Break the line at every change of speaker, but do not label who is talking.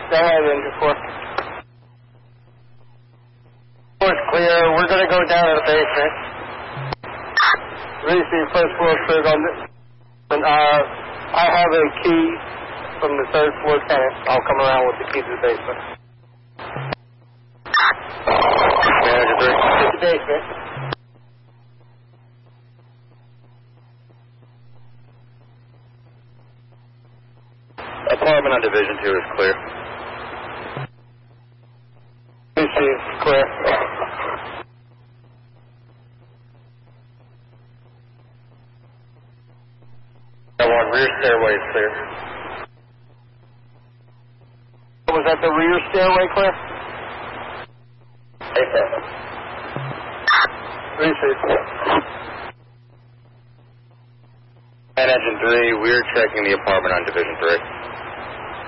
Go ahead, Engine 4. It's clear. We're going to go down to the basement. Receive first floor cleared on this. And I have a key from the third floor tenant. I'll come around with the key to the basement. Manager 3. To the basement.
Apartment on Division 2 is clear.
Receive, clear.
Rear stairway is clear.
Was that the rear stairway clear?
Yes, sir.
Receive.
And Engine 3, we're checking the apartment on Division 3.